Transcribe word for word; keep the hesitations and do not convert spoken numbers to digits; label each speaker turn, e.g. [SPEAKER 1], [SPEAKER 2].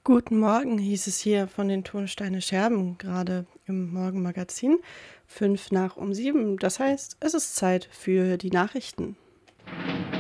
[SPEAKER 1] Guten Morgen, hieß es hier von den Tonsteine Scherben, gerade im Morgenmagazin. Fünf nach um sieben. Das heißt, es ist Zeit für die Nachrichten.